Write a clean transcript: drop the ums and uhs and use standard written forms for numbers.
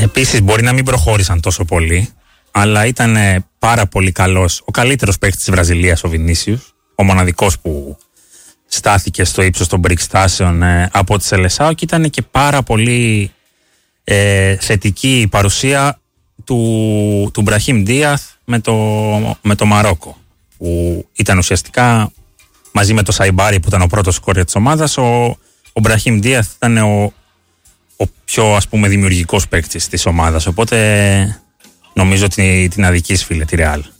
Επίσης μπορεί να μην προχώρησαν τόσο πολύ, αλλά ήταν πάρα πολύ καλός, ο καλύτερος παίκτης της Βραζιλίας ο Βινίσιους, ο μοναδικός που στάθηκε στο ύψος των περιστάσεων από τη Σελεσάο, και ήταν και πάρα πολύ θετική η παρουσία του Μπραχίμ Ντίαθ με το Μαρόκο, που ήταν ουσιαστικά μαζί με το Σαϊμπάρι που ήταν ο πρώτος σκόρερ της ομάδας. Ο Μπραχίμ Ντίαθ ήταν ο πιο, ας πούμε, δημιουργικός παίκτης της ομάδας, οπότε νομίζω ότι την αδικείς, φίλε, τη Ρεάλ.